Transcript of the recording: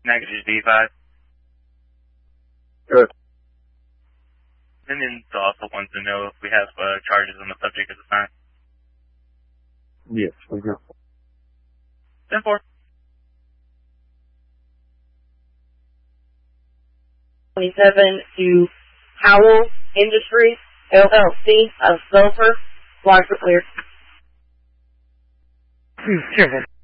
Negative D5. Good. And then also wants to know if we have charges on the subject at the time. Yes, we do. 10-4. 27 to Howell Industries, LLC of Sulphur. Flight clear. 27.